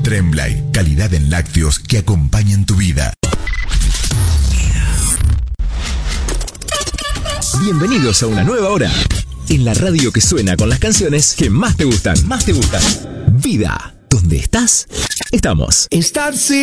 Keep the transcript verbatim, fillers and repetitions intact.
Tremblay, calidad en lácteos que acompañan tu vida. Bienvenidos a una nueva hora en la radio que suena con las canciones que más te gustan. Más te gustan. Vida. ¿Dónde estás? Estamos. Estar